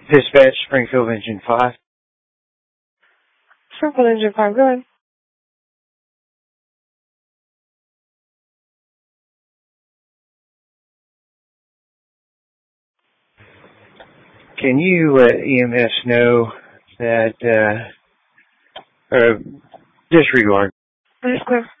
Dispatch, Springfield Engine 5. Springfield Engine 5, go ahead. Can you let EMS know that, disregard? That's clear.